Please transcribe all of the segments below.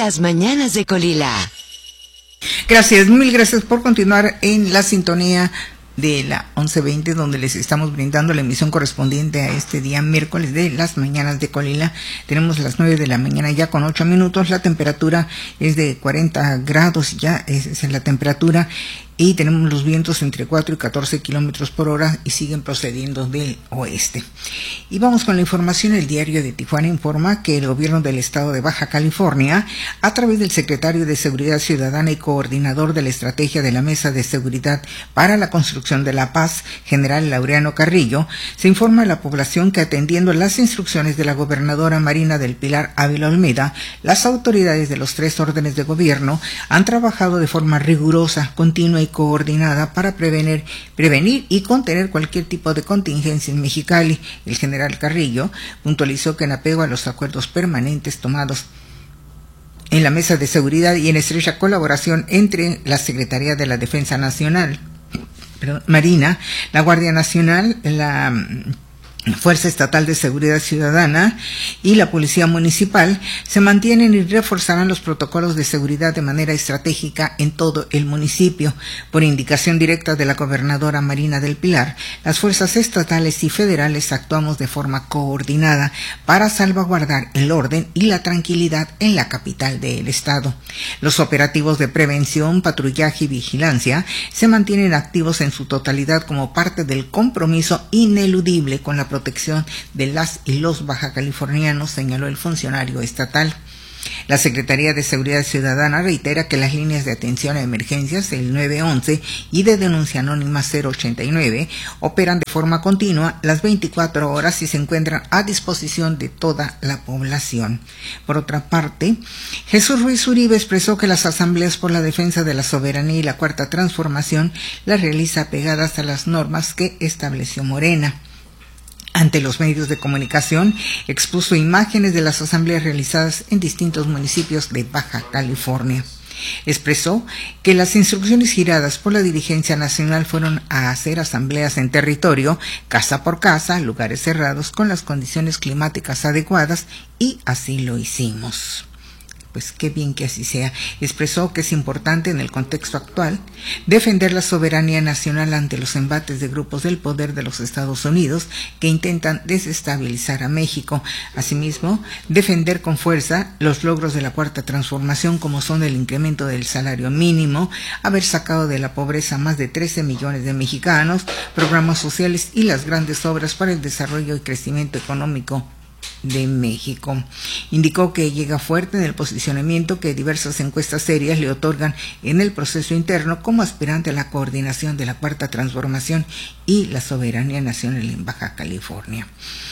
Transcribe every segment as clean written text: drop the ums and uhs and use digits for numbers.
Las mañanas de Colila. Gracias, mil gracias por continuar en la sintonía de la 11:20, donde les estamos brindando la emisión correspondiente a este día miércoles de Las mañanas de Colila. Tenemos las 9 de la mañana ya con 8 minutos, la temperatura es de 40 grados, ya es la temperatura, y tenemos los vientos entre 4 y 14 kilómetros por hora y siguen procediendo del oeste. Y vamos con la información. El Diario de Tijuana informa que el gobierno del estado de Baja California, a través del secretario de Seguridad Ciudadana y coordinador de la estrategia de la Mesa de Seguridad para la Construcción de la Paz, general Laureano Carrillo, se informa a la población que, atendiendo las instrucciones de la gobernadora Marina del Pilar Ávila Olmeda, las autoridades de los 3 órdenes de gobierno han trabajado de forma rigurosa, continua y coordinada para prevenir y contener cualquier tipo de contingencia en Mexicali. El general Carrillo puntualizó que, en apego a los acuerdos permanentes tomados en la Mesa de Seguridad y en estrecha colaboración entre la Secretaría de la Defensa Nacional, Marina, la Guardia Nacional, la Fuerza Estatal de Seguridad Ciudadana y la Policía Municipal, se mantienen y reforzarán los protocolos de seguridad de manera estratégica en todo el municipio. Por indicación directa de la gobernadora Marina del Pilar, las fuerzas estatales y federales actuamos de forma coordinada para salvaguardar el orden y la tranquilidad en la capital del estado. Los operativos de prevención, patrullaje y vigilancia se mantienen activos en su totalidad como parte del compromiso ineludible con la protección de las y los bajacalifornianos, señaló el funcionario estatal. La Secretaría de Seguridad Ciudadana reitera que las líneas de atención a emergencias, el 911 y de denuncia anónima 089, operan de forma continua las 24 horas y se encuentran a disposición de toda la población. Por otra parte, Jesús Ruiz Uribe expresó que las asambleas por la defensa de la soberanía y la Cuarta Transformación las realiza apegadas a las normas que estableció Morena. Ante los medios de comunicación, expuso imágenes de las asambleas realizadas en distintos municipios de Baja California. Expresó que las instrucciones giradas por la dirigencia nacional fueron a hacer asambleas en territorio, casa por casa, lugares cerrados, con las condiciones climáticas adecuadas, y así lo hicimos. Pues qué bien que así sea. Expresó que es importante en el contexto actual defender la soberanía nacional ante los embates de grupos del poder de los Estados Unidos que intentan desestabilizar a México. Asimismo, defender con fuerza los logros de la Cuarta Transformación, como son el incremento del salario mínimo, haber sacado de la pobreza a más de 13 millones de mexicanos, programas sociales y las grandes obras para el desarrollo y crecimiento económico de México. Indicó que llega fuerte en el posicionamiento que diversas encuestas serias le otorgan en el proceso interno como aspirante a la coordinación de la Cuarta Transformación y la soberanía nacional en Baja California.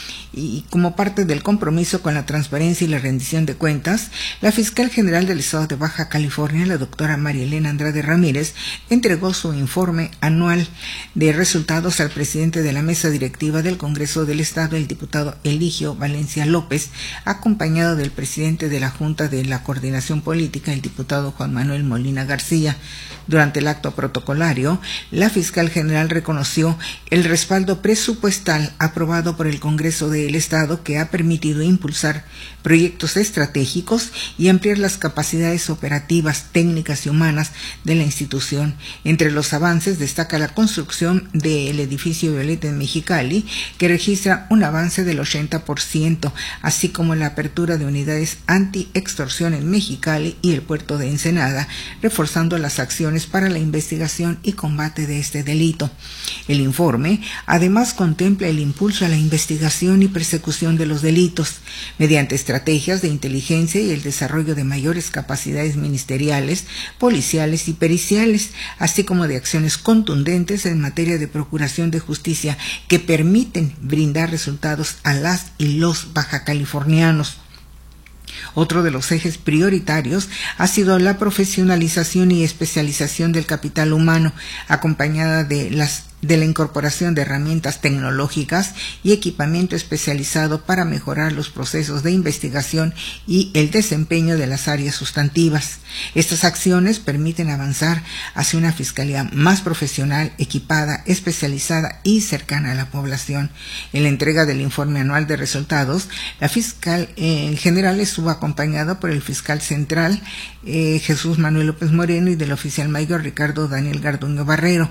Y como parte del compromiso con la transparencia y la rendición de cuentas, la fiscal general del estado de Baja California, la doctora María Elena Andrade Ramírez, entregó su informe anual de resultados al presidente de la mesa directiva del Congreso del Estado, el diputado Eligio Valencia López, acompañado del presidente de la Junta de la Coordinación Política, el diputado Juan Manuel Molina García. Durante el acto protocolario, la fiscal general reconoció el respaldo presupuestal aprobado por el Congreso del Estado, que ha permitido impulsar proyectos estratégicos y ampliar las capacidades operativas, técnicas y humanas de la institución. Entre los avances destaca la construcción del edificio Violeta en Mexicali, que registra un avance del 80%, así como la apertura de unidades anti-extorsión en Mexicali y el puerto de Ensenada, reforzando las acciones para la investigación y combate de este delito. El informe además contempla el impulso a la investigación y persecución de los delitos mediante estrategias de inteligencia y el desarrollo de mayores capacidades ministeriales, policiales y periciales, así como de acciones contundentes en materia de procuración de justicia que permiten brindar resultados a las y los bajacalifornianos. Otro de los ejes prioritarios ha sido la profesionalización y especialización del capital humano, acompañada de las de la incorporación de herramientas tecnológicas y equipamiento especializado para mejorar los procesos de investigación y el desempeño de las áreas sustantivas. Estas acciones permiten avanzar hacia una fiscalía más profesional, equipada, especializada y cercana a la población. En la entrega del informe anual de resultados, la fiscal general estuvo acompañado por el fiscal central Jesús Manuel López Moreno y del oficial mayor Ricardo Daniel Garduño Barrera.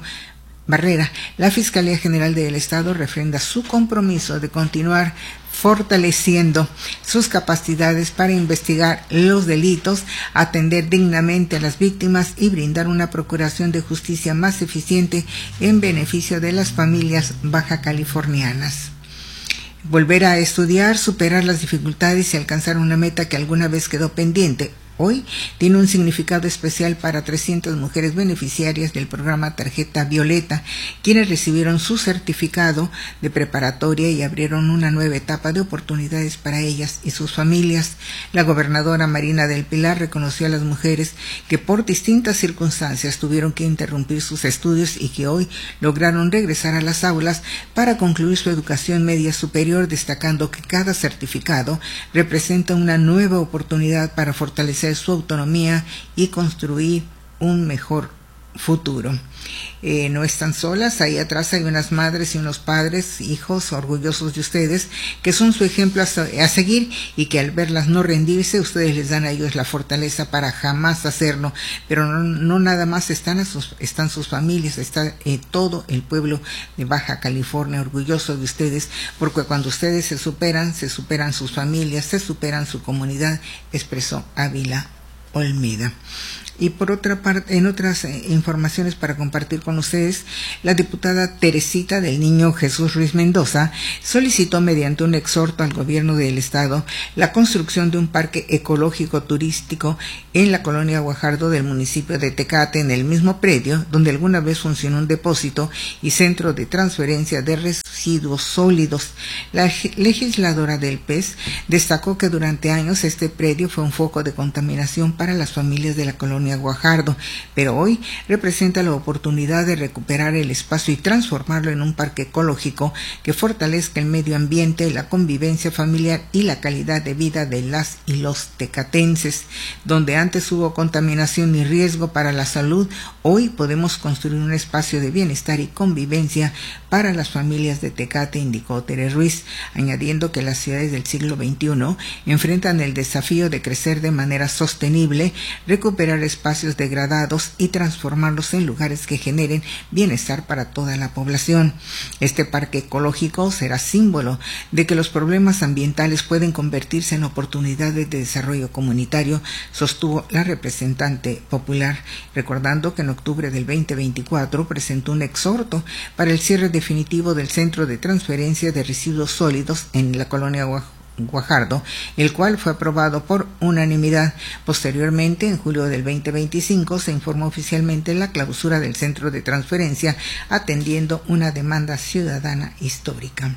La Fiscalía General del Estado refrenda su compromiso de continuar fortaleciendo sus capacidades para investigar los delitos, atender dignamente a las víctimas y brindar una procuración de justicia más eficiente en beneficio de las familias bajacalifornianas. Volver a estudiar, superar las dificultades y alcanzar una meta que alguna vez quedó pendiente. Hoy tiene un significado especial para 300 mujeres beneficiarias del programa Tarjeta Violeta, quienes recibieron su certificado de preparatoria y abrieron una nueva etapa de oportunidades para ellas y sus familias. La gobernadora Marina del Pilar reconoció a las mujeres que por distintas circunstancias tuvieron que interrumpir sus estudios y que hoy lograron regresar a las aulas para concluir su educación media superior, destacando que cada certificado representa una nueva oportunidad para fortalecer su autonomía y construir un mejor futuro. No están solas, ahí atrás hay unas madres y unos padres, hijos orgullosos de ustedes, que son su ejemplo a seguir y que al verlas no rendirse, ustedes les dan a ellos la fortaleza para jamás hacerlo. Pero no nada más están sus familias, está todo el pueblo de Baja California orgulloso de ustedes, porque cuando ustedes se superan sus familias, se superan su comunidad, expresó Ávila Olmeda. Y por otra parte, en otras informaciones para compartir con ustedes, la diputada Teresita del Niño Jesús Ruiz Mendoza solicitó mediante un exhorto al gobierno del estado la construcción de un parque ecológico turístico en la colonia Guajardo del municipio de Tecate, en el mismo predio donde alguna vez funcionó un depósito y centro de transferencia de residuos sólidos. La legisladora del PES destacó que durante años este predio fue un foco de contaminación para las familias de la colonia Guajardo, pero hoy representa la oportunidad de recuperar el espacio y transformarlo en un parque ecológico que fortalezca el medio ambiente, la convivencia familiar y la calidad de vida de las y los tecatenses. Donde antes hubo contaminación y riesgo para la salud, hoy podemos construir un espacio de bienestar y convivencia para las familias de Tecate, indicó Tere Ruiz, añadiendo que las ciudades del siglo XXI enfrentan el desafío de crecer de manera sostenible, recuperar espacios degradados y transformarlos en lugares que generen bienestar para toda la población. Este parque ecológico será símbolo de que los problemas ambientales pueden convertirse en oportunidades de desarrollo comunitario, sostuvo la representante popular, recordando que en octubre del 2024 presentó un exhorto para el cierre definitivo del centro de transferencia de residuos sólidos en la colonia Guajardo, el cual fue aprobado por unanimidad. Posteriormente, en julio del 2025, se informó oficialmente la clausura del centro de transferencia, atendiendo una demanda ciudadana histórica.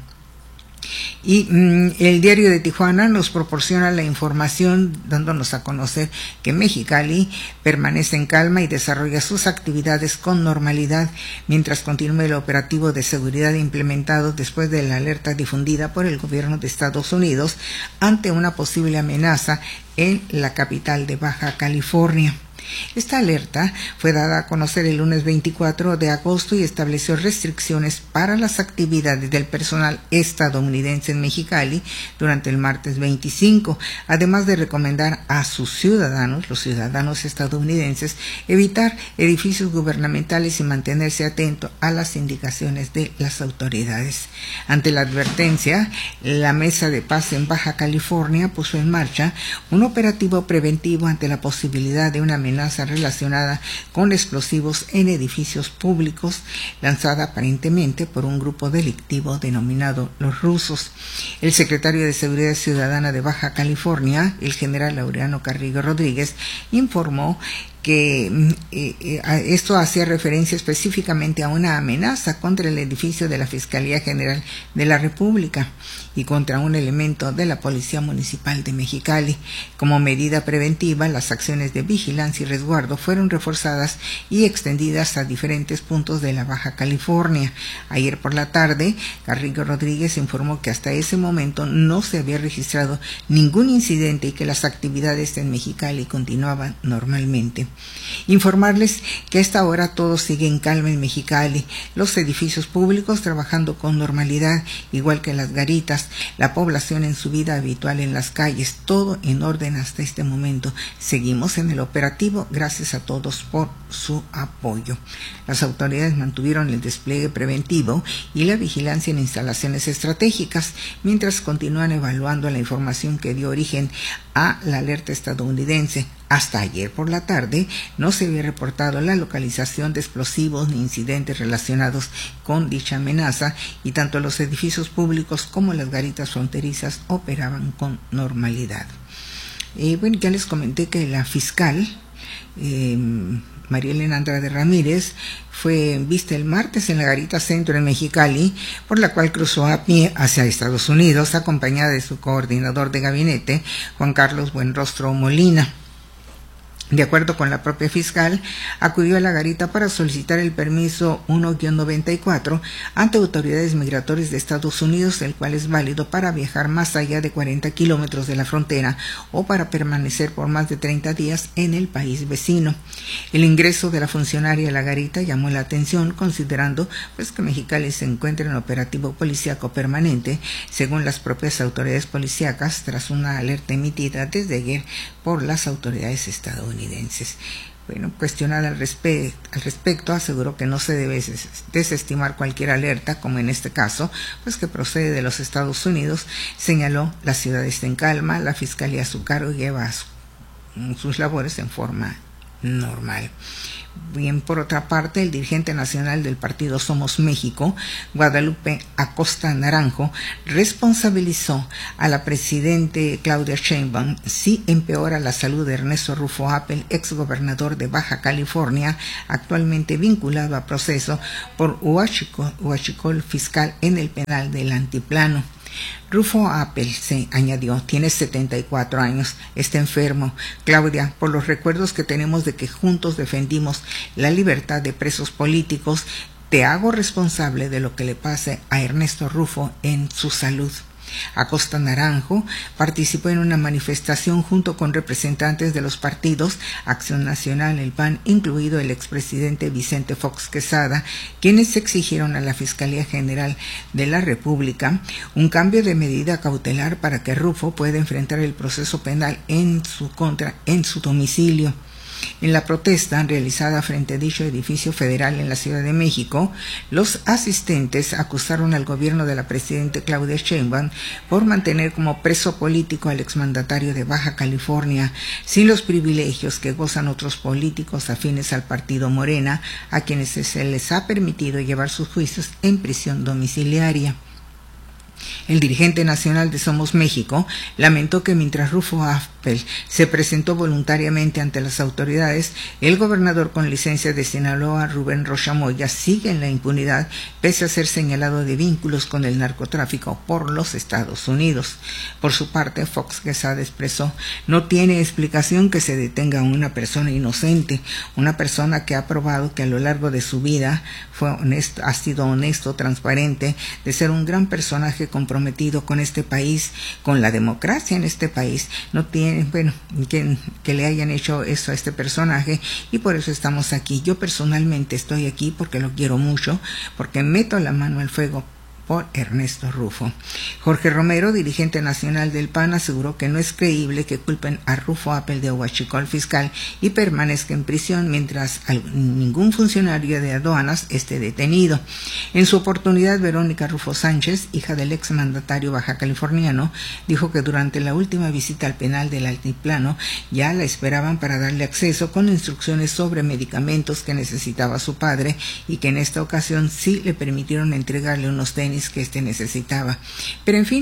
Y el Diario de Tijuana nos proporciona la información dándonos a conocer que Mexicali permanece en calma y desarrolla sus actividades con normalidad mientras continúa el operativo de seguridad implementado después de la alerta difundida por el gobierno de Estados Unidos ante una posible amenaza en la capital de Baja California. Esta alerta fue dada a conocer el lunes 24 de agosto y estableció restricciones para las actividades del personal estadounidense en Mexicali durante el martes 25, además de recomendar a sus ciudadanos, los ciudadanos estadounidenses, evitar edificios gubernamentales y mantenerse atento a las indicaciones de las autoridades. Ante la advertencia, la Mesa de Paz en Baja California puso en marcha un operativo preventivo ante la posibilidad de una amenaza relacionada con explosivos en edificios públicos, lanzada aparentemente por un grupo delictivo denominado Los Rusos. El secretario de Seguridad Ciudadana de Baja California, el general Laureano Carrillo Rodríguez, informó que esto hacía referencia específicamente a una amenaza contra el edificio de la Fiscalía General de la República y contra un elemento de la Policía Municipal de Mexicali. Como medida preventiva, las acciones de vigilancia y resguardo fueron reforzadas y extendidas a diferentes puntos de la Baja California. Ayer por la tarde, Carrillo Rodríguez informó que hasta ese momento no se había registrado ningún incidente y que las actividades en Mexicali continuaban normalmente. Informarles que a esta hora todo sigue en calma en Mexicali, los edificios públicos trabajando con normalidad, igual que las garitas, la población en su vida habitual en las calles, todo en orden hasta este momento. Seguimos en el operativo, gracias a todos por su apoyo. Las autoridades mantuvieron el despliegue preventivo y la vigilancia en instalaciones estratégicas, mientras continúan evaluando la información que dio origen a la alerta estadounidense. Hasta ayer por la tarde no se había reportado la localización de explosivos ni incidentes relacionados con dicha amenaza, y tanto los edificios públicos como las garitas fronterizas operaban con normalidad. Bueno, ya les comenté que la fiscal María Elena Andrade Ramírez fue vista el martes en la Garita Centro en Mexicali, por la cual cruzó a pie hacia Estados Unidos, acompañada de su coordinador de gabinete, Juan Carlos Buenrostro Molina. De acuerdo con la propia fiscal, acudió a la garita para solicitar el permiso 1-94 ante autoridades migratorias de Estados Unidos, el cual es válido para viajar más allá de 40 kilómetros de la frontera o para permanecer por más de 30 días en el país vecino. El ingreso de la funcionaria a la garita llamó la atención, considerando que Mexicali se encuentra en operativo policíaco permanente, según las propias autoridades policíacas, tras una alerta emitida desde ayer por las autoridades estadounidenses. Bueno, cuestionada al respecto, aseguró que no se debe desestimar cualquier alerta, como en este caso, que procede de los Estados Unidos. Señaló: la ciudad está en calma, la fiscalía a su cargo lleva sus labores en forma normal. Bien, por otra parte, el dirigente nacional del partido Somos México, Guadalupe Acosta Naranjo, responsabilizó a la presidente Claudia Sheinbaum si empeora la salud de Ernesto Rufo Appel, exgobernador de Baja California, actualmente vinculado a proceso por huachicol fiscal en el penal del Altiplano. Rufo Appel, se añadió, tiene 74 años, está enfermo. Claudia, por los recuerdos que tenemos de que juntos defendimos la libertad de presos políticos, te hago responsable de lo que le pase a Ernesto Rufo en su salud. Acosta Naranjo participó en una manifestación junto con representantes de los partidos Acción Nacional, el PAN, incluido el expresidente Vicente Fox Quesada, quienes exigieron a la Fiscalía General de la República un cambio de medida cautelar para que Rufo pueda enfrentar el proceso penal en su contra en su domicilio. En la protesta realizada frente a dicho edificio federal en la Ciudad de México, los asistentes acusaron al gobierno de la presidenta Claudia Sheinbaum por mantener como preso político al exmandatario de Baja California, sin los privilegios que gozan otros políticos afines al partido Morena, a quienes se les ha permitido llevar sus juicios en prisión domiciliaria. El dirigente nacional de Somos México lamentó que mientras Rufo Appel se presentó voluntariamente ante las autoridades, el gobernador con licencia de Sinaloa, Rubén Rocha Moya, sigue en la impunidad pese a ser señalado de vínculos con el narcotráfico por los Estados Unidos. Por su parte, Fox Quesada expresó: no tiene explicación que se detenga a una persona inocente, una persona que ha probado que a lo largo de su vida ha sido honesto, transparente, de ser un gran personaje comprometido con este país, con la democracia en este país. No tiene, que le hayan hecho eso a este personaje, y por eso estamos aquí. Yo personalmente estoy aquí porque lo quiero mucho, porque meto la mano al fuego por Ernesto Rufo. Jorge Romero, dirigente nacional del PAN, aseguró que no es creíble que culpen a Rufo Appel de huachicol fiscal y permanezca en prisión mientras ningún funcionario de aduanas esté detenido. En su oportunidad, Verónica Rufo Sánchez, hija del exmandatario baja californiano, dijo que durante la última visita al penal del Altiplano ya la esperaban para darle acceso con instrucciones sobre medicamentos que necesitaba su padre, y que en esta ocasión sí le permitieron entregarle unos tenis que necesitaba. Pero en fin,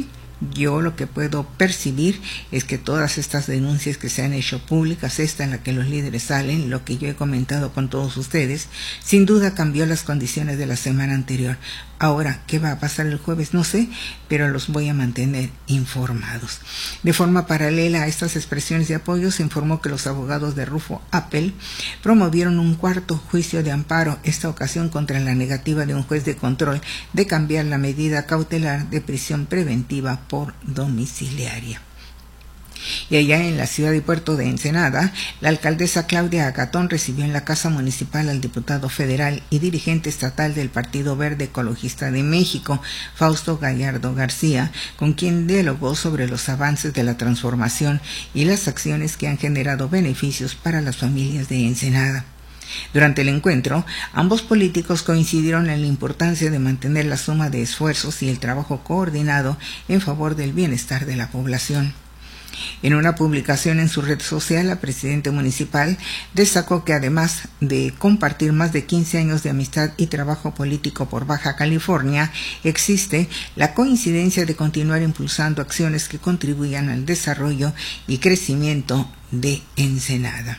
Yo lo que puedo percibir es que todas estas denuncias que se han hecho públicas, esta en la que los líderes salen, lo que yo he comentado con todos ustedes, sin duda cambió las condiciones de la semana anterior. Ahora, ¿qué va a pasar el jueves? No sé, pero los voy a mantener informados. De forma paralela a estas expresiones de apoyo, se informó que los abogados de Rufo Appel promovieron un cuarto juicio de amparo, esta ocasión contra la negativa de un juez de control de cambiar la medida cautelar de prisión preventiva por domiciliaria. Y allá en la ciudad y puerto de Ensenada, la alcaldesa Claudia Agatón recibió en la Casa Municipal al diputado federal y dirigente estatal del Partido Verde Ecologista de México, Fausto Gallardo García, con quien dialogó sobre los avances de la transformación y las acciones que han generado beneficios para las familias de Ensenada. Durante el encuentro, ambos políticos coincidieron en la importancia de mantener la suma de esfuerzos y el trabajo coordinado en favor del bienestar de la población. En una publicación en su red social, la presidenta municipal destacó que además de compartir más de 15 años de amistad y trabajo político por Baja California, existe la coincidencia de continuar impulsando acciones que contribuyan al desarrollo y crecimiento de Ensenada.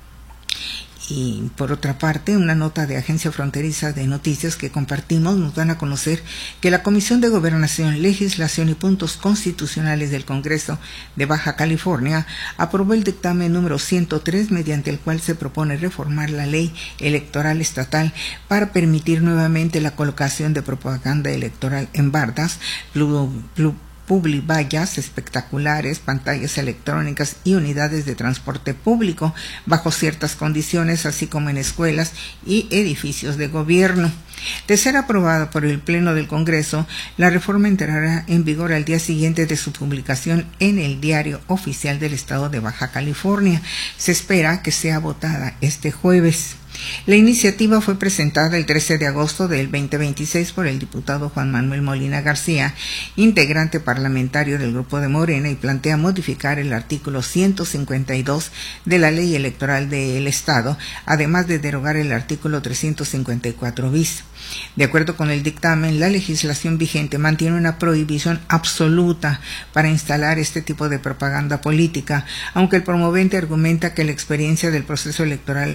Y por otra parte, una nota de Agencia Fronteriza de Noticias que compartimos nos dan a conocer que la Comisión de Gobernación, Legislación y Puntos Constitucionales del Congreso de Baja California aprobó el dictamen número 103, mediante el cual se propone reformar la ley electoral estatal para permitir nuevamente la colocación de propaganda electoral en bardas, publivallas espectaculares, pantallas electrónicas y unidades de transporte público bajo ciertas condiciones, así como en escuelas y edificios de gobierno. De ser aprobada por el Pleno del Congreso, la reforma entrará en vigor al día siguiente de su publicación en el Diario Oficial del Estado de Baja California. Se espera que sea votada este jueves. La iniciativa fue presentada el 13 de agosto del 2026 por el diputado Juan Manuel Molina García, integrante parlamentario del Grupo de Morena, y plantea modificar el artículo 152 de la Ley Electoral del Estado, además de derogar el artículo 354 bis. De acuerdo con el dictamen, la legislación vigente mantiene una prohibición absoluta para instalar este tipo de propaganda política, aunque el promovente argumenta que la experiencia del proceso electoral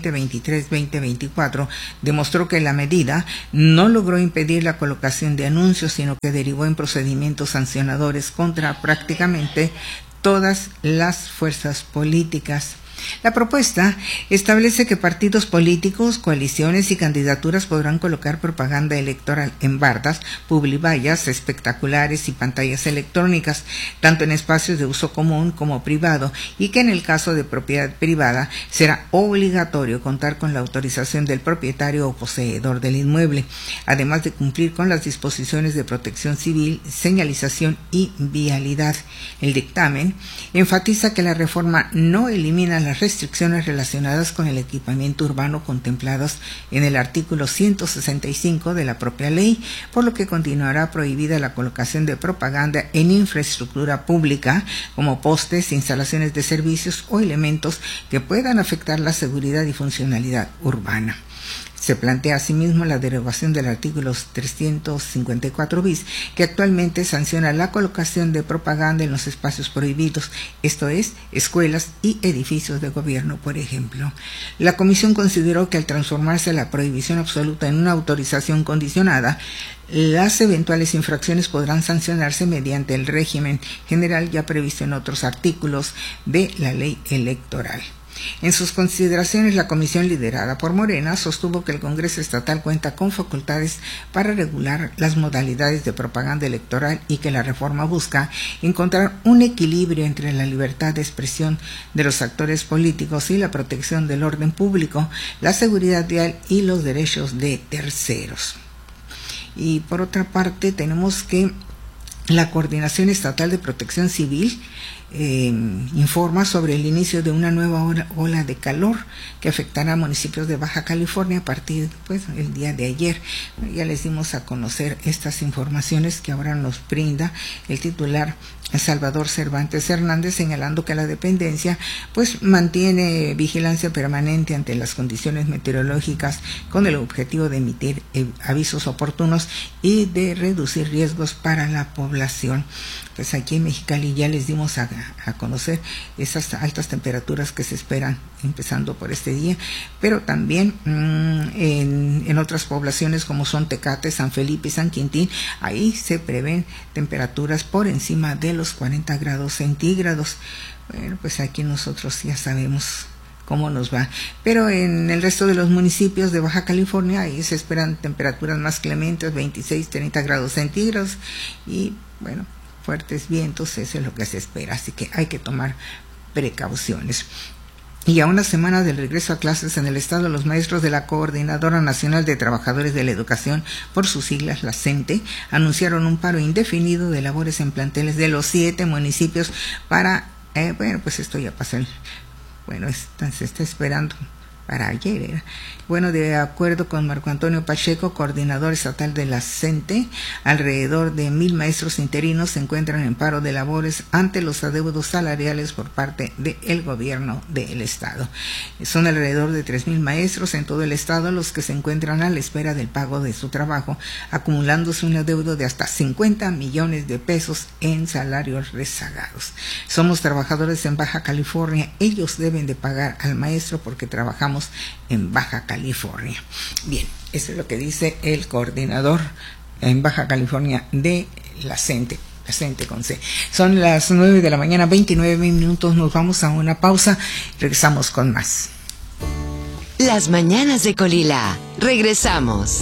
2023-2024 demostró que la medida no logró impedir la colocación de anuncios, sino que derivó en procedimientos sancionadores contra prácticamente todas las fuerzas políticas. La propuesta establece que partidos políticos, coaliciones y candidaturas podrán colocar propaganda electoral en bardas, publivallas espectaculares y pantallas electrónicas, tanto en espacios de uso común como privado, y que en el caso de propiedad privada será obligatorio contar con la autorización del propietario o poseedor del inmueble, además de cumplir con las disposiciones de protección civil, señalización y vialidad. El dictamen enfatiza que la reforma no elimina las restricciones relacionadas con el equipamiento urbano contempladas en el artículo 165 de la propia ley, por lo que continuará prohibida la colocación de propaganda en infraestructura pública como postes, instalaciones de servicios o elementos que puedan afectar la seguridad y funcionalidad urbana. Se plantea asimismo la derogación del artículo 354 bis, que actualmente sanciona la colocación de propaganda en los espacios prohibidos, esto es, escuelas y edificios de gobierno, por ejemplo. La comisión consideró que al transformarse la prohibición absoluta en una autorización condicionada, las eventuales infracciones podrán sancionarse mediante el régimen general ya previsto en otros artículos de la ley electoral. En sus consideraciones, la comisión liderada por Morena sostuvo que el Congreso Estatal cuenta con facultades para regular las modalidades de propaganda electoral y que la reforma busca encontrar un equilibrio entre la libertad de expresión de los actores políticos y la protección del orden público, la seguridad vial y los derechos de terceros. Y por otra parte, tenemos que la Coordinación Estatal de Protección Civil informa sobre el inicio de una nueva ola de calor que afectará a municipios de Baja California a partir el día de ayer. Ya les dimos a conocer estas informaciones que ahora nos brinda el titular Salvador Cervantes Hernández, señalando que la dependencia mantiene vigilancia permanente ante las condiciones meteorológicas con el objetivo de emitir avisos oportunos y de reducir riesgos para la población. pues aquí en Mexicali ya les dimos a conocer esas altas temperaturas que se esperan empezando por este día, pero también en otras poblaciones como son Tecate, San Felipe y San Quintín, ahí se prevén temperaturas por encima de los 40 grados centígrados. Bueno, pues aquí nosotros ya sabemos cómo nos va, pero en el resto de los municipios de Baja California ahí se esperan temperaturas más clementes, 26, 30 grados centígrados y bueno, fuertes vientos, eso es lo que se espera, así que hay que tomar precauciones. Y a una semana del regreso a clases en el estado, los maestros de la Coordinadora Nacional de Trabajadores de la Educación, por sus siglas, la CENTE, anunciaron un paro indefinido de labores en planteles de los 7 municipios para, bueno, pues esto ya pasó, se está esperando para ayer, era. Bueno, de acuerdo con Marco Antonio Pacheco, coordinador estatal de la CENTE, alrededor de 1,000 maestros interinos se encuentran en paro de labores ante los adeudos salariales por parte del gobierno del estado. Son alrededor de 3,000 maestros en todo el estado los que se encuentran a la espera del pago de su trabajo, acumulándose un adeudo de hasta 50 millones de pesos en salarios rezagados. Somos trabajadores en Baja California, ellos deben de pagar al maestro porque trabajamos en Baja California. Bien, eso es lo que dice el coordinador en Baja California de la CENTE con C. Son las 9 de la mañana, 29 minutos, nos vamos a una pausa, regresamos con más. Las mañanas de Colila, regresamos.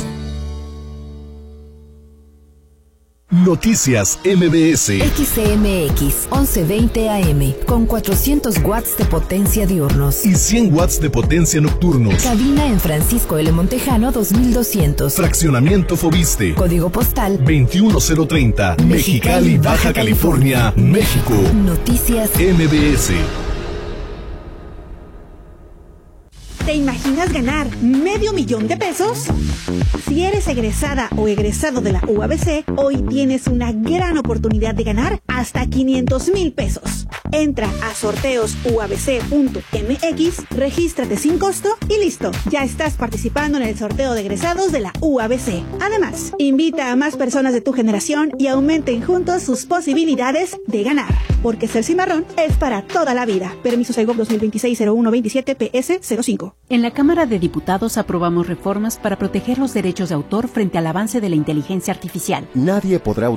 Noticias MBS. XCMX 1120 AM con 400 watts de potencia diurnos y 100 watts de potencia nocturnos. Cabina en Francisco L. Montejano 2200. Fraccionamiento Fobiste. Código postal 21030. Mexicali, Baja California, México. Noticias MBS. ¿Te imaginas ganar $500,000 de pesos? Si eres egresada o egresado de la UABC, hoy tienes una gran oportunidad de ganar hasta $500,000 pesos. Entra a sorteosuabc.mx, regístrate sin costo y listo. Ya estás participando en el sorteo de egresados de la UABC. Además, invita a más personas de tu generación y aumenten juntos sus posibilidades de ganar. Porque ser cimarrón es para toda la vida. Permiso Segov 2026-0127 PS05. En la Cámara de Diputados aprobamos reformas para proteger los derechos de autor frente al avance de la inteligencia artificial. Nadie podrá